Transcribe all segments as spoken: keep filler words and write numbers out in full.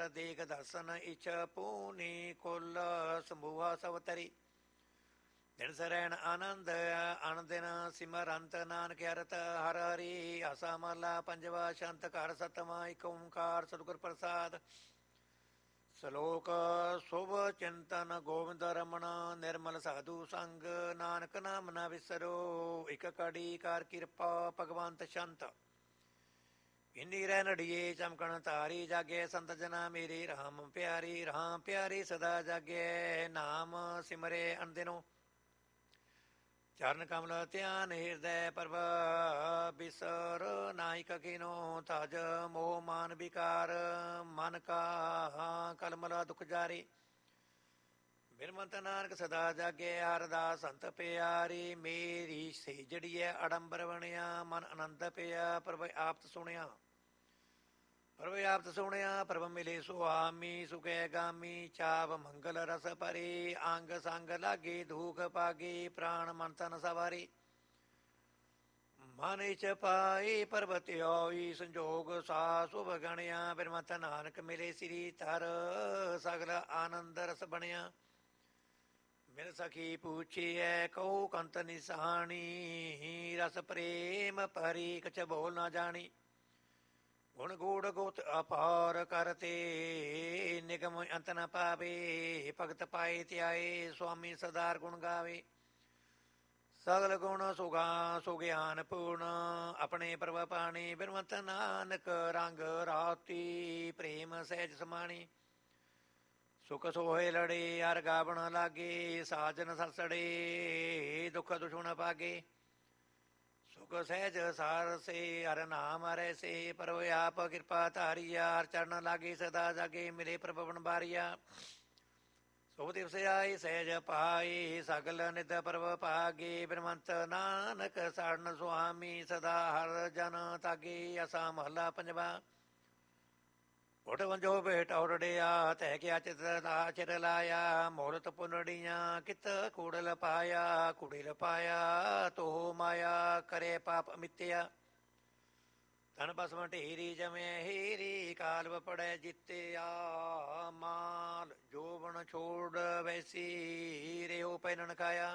ਹਰ ਦੇਖ ਦਰਸ਼ਨ ਇਛ ਪੂਨੀ ਕੁਲ ਸੰਭੂਆ ਸਵਤਰੀ ਦਿਨ ਸਰੈਣ ਆਨੰਦ ਅਨ ਦਿਨ ਸਿਮਰੰਤ ਨਾਨਕ ਹਰਤ ਹਰ ਹਰੀ ਆਸਾ ਮਹਲਾ ਪੰਜਵਾ ਸ਼ੰਤ ਘਰ ਸਤਵਾਂ ਇਕ ਓੰਕਾਰ ਸਤਿਗੁਰ ਪ੍ਰਸਾਦ ਸਲੋਕ ਸ਼ੁਭ ਚਿੰਤਨ ਗੋਬਿੰਦ ਰਮਣ ਨਿਰਮਲ ਸਾਧੂ ਸੰਗ ਨਾਨਕ ਨਾਮ ਨਾ ਵਿਸਰੋ ਇਕ ਕੜੀ ਕਰ ਕਿਰਪਾ ਭਗਵੰਤ ਸ਼ੰਤ ਇੰਨੀ ਰਹਿ ਨੜੀਏ ਚਮਕਣ ਤਾਰੀ ਜਾਗੇ ਸੰਤ ਜਨਾ ਮੇਰੀ ਰਾਮ ਪਿਆਰੀ ਰਾਮ ਪਿਆਰੀ ਸਦਾ ਜਾਗੇ ਨਾਮ ਸਿਮਰੇ ਅਨਦਿਨੋ ਚਰਨ ਕਮਲ ਧਿਆਨ ਹਿਰਦੈ ਪ੍ਰਭ ਬਿਸਰ ਨਾਹੀ ਕਖਿਨੋ ਤਜ ਮੋਹ ਮਾਨ ਵਿਕਾਰ ਮਨ ਕਾ ਕਲਮਲ ਦੁਖ ਜਾਰੀ ਬਿਰਮੰਤ ਨਾਨਕ ਸਦਾ ਜਾਗੇ ਹਰਦਾ ਸੰਤ ਪਿਆਰੀ ਮੇਰੀ ਸੇ ਜੜੀਐ ਅਡੰਬਰ ਬਣਿਆ ਮਨ ਆਨੰਦ ਪਿਆ ਪ੍ਰਭ ਆਪਤ ਸੁਣਿਆ ਪ੍ਰਭ ਆਪਤ ਸੁਣਿਆ ਪ੍ਰਭ ਮਿਲੇ ਸੁਆਮੀ ਸੁਖੈ ਗਾਮੀ ਚਾਪ ਮੰਗਲ ਰਸ ਭਰੀ ਅੰਗ ਸੰਗ ਲਾਗੇ ਧੂਖ ਪਾਗੇ ਪ੍ਰਾਣ ਮਨ ਤਨ ਸਵਾਰੀ ਮਨ ਇਚ ਪਾਈ ਪਰਬਤ ਹੋਈ ਸੰਜੋਗ ਸਾ ਸੁਭ ਗਣਿਆ ਬਿਰਮਤ ਨਾਨਕ ਮਿਲੇ ਸ੍ਰੀ ਧਰ ਸਗਲ ਆਨੰਦ ਰਸ ਬਣਿਆ ਮਿਲ ਸਖੀ ਪੁੱਛੀਐ ਕਹੋ ਕੰਤ ਨਿਸਾਣੀ ਰਸ ਪ੍ਰੇਮ ਭਰੀ ਕਛ ਬੋਲ ਨਾ ਜਾਣੀ ਗੁਣ ਗੂੜ ਗੋਤ ਅਪਾਰ ਕਰਤੇ ਨਿਗਮ ਅੰਤ ਨ ਪਾਵੇ ਭਗਤ ਪਾਏ ਧਿਆਏ ਸੁਆਮੀ ਸਦਾਰ ਗੁਣ ਗਾਵੇ ਸਗਲ ਗੁਣ ਸੁਗਾ ਸੁਗਿਆਨ ਪੂਰਨ ਆਪਣੇ ਪ੍ਰਭ ਪਾਣੀ ਬਿਰਮਤ ਨਾਨਕ ਰੰਗ ਰਾਤੀ ਪ੍ਰੇਮ ਸਹਿਜ ਸਮਾਣੀ ਸੁਖ ਸੋਹੇ ਲੜੇ ਹਰ ਗਾਵਣ ਲਾਗੇ ਸਾਜਨ ਸਸੜੇ ਦੁਖ ਦੁਸ਼ਮਣ ਪਾਗੇ ਸੁਖ ਸਹਿਜ ਸਾਰ ਸੇ ਹਰ ਨਾਮ ਹਰੈ ਸੇ ਪ੍ਰਭ ਆਪ ਕਿਰਪਾ ਧਾਰੀਆ ਹਰ ਚਰਨ ਲਾਗੇ ਸਦਾ ਜਾਗੇ ਮਿਲੇ ਪ੍ਰਭਵਨ ਬਾਰੀਆ ਸੁਭ ਦਿਵਸ ਆਏ ਸਹਿਜ ਪਾਏ ਸਗਲ ਨਿਤ ਪ੍ਰਭ ਭਾਗੇ ਬਿਰਮੰਤ ਨਾਨਕ ਸਰਨ ਸੁਆਮੀ ਸਦਾ ਹਰ ਜਨ ਤਾਗੇ ਅਸਾ ਮਹਲਾ ਪੰਜਵਾ ਉਠ ਵੰਜੋ ਭੇਟ ਔਰੜਿਆ ਤਹਿ ਕਿਆ ਚਿਤ ਚਿਰ ਲਾਇਆ ਮੋਰਤ ਪੁਨੜੀਆਂ ਕਿਤ ਕੂੜਲ ਪਾਇਆ ਕੁੜਿਲ ਪਾਇਆ ਤੋ ਮਾਇਆ ਕਰੇ ਪਾਪ ਮਿੱਤਿਆ ਤਨ ਬਸਮ ਢੇਰੀ ਜਮੇ ਹੀਰੀ ਕਾਲ ਪੜੈ ਜਿੱਤਿਆ ਮਾਲ ਜੋਬਨ ਛੋੜ ਵੈਸੀ ਰਿਓ ਪੈਨਣ ਖਾਇਆ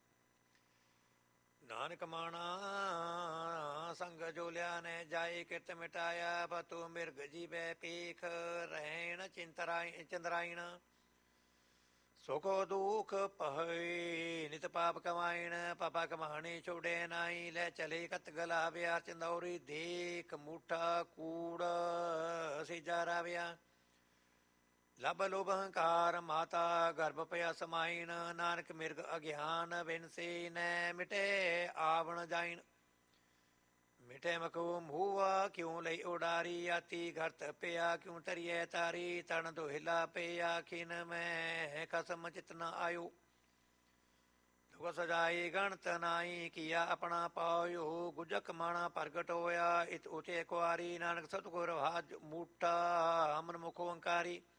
ਨਾਨਕ ਮਾਣਾ ਸੰਗ ਜੋਲਿਆ ਨੇ ਜਾਏ ਕਿਰਤ ਮਿਟਾਇਆ ਬਤੂ ਮਿਰਗ ਜੀਵੈ ਪੀਖ ਰਹਿਣ ਚਿੰਤਰਾਈ ਚੰਦਰਾਇਣ ਸੁਖੋ ਦੁਖ ਪਹੈ ਨਿਤ ਪਾਪ ਕਮਾਇਣ ਪਾਪਾ ਕਮਾਣੇ ਛੋੜੇ ਨਾਈ ਲੈ ਚਲੇ ਕਤ ਗਲਾਵਿਆ ਚੰਦੌਰੀ ਦੇਖ ਮੂਠਾ ਕੂੜ ਸਿਜਾ ਰਾਵਿਆ ਲਬ ਲੋਭ ਹੰਕਾਰ ਮਾਤਾ ਗਰਭ ਪਿਆ ਸਮਾਇਣ ਨਾਨਕ ਮਿਰਗ ਅਗਿਆਨ ਬਿਨਸੀ ਨੈ ਮਿਟੇ ਆਵਣ ਜਾਇਣ ਮਿਟੇ ਮਕੋ ਮੂਆ ਕਿਉਂ ਲਈ ਉਡਾਰੀ ਆਤੀ ਘਰਤ ਪਿਆ ਕਿਉਂ ਤਰੀਏ ਤਾਰੀ ਤਣ ਦੁਹਿਲਾ ਪਿਆ ਖਿਨ ਮੈਂ ਕਸਮ ਚਿਤਨਾ ਆਇਓ ਦੁਖ ਸਜਾਈ ਗਣਤ ਨਾਈ ਕੀਆ ਆਪਣਾ ਪਾਇਓ ਗੁਜਕ ਮਾਣਾ ਪ੍ਰਗਟ ਹੋਇਆ ਇਤ ਉਚੇ ਕੁਆਰੀ ਨਾਨਕ ਸਤਿਗੁਰ ਹਾਜ ਮੂਟਾ ਅਮਨ ਮੁਖ ਓੰਕਾਰੀ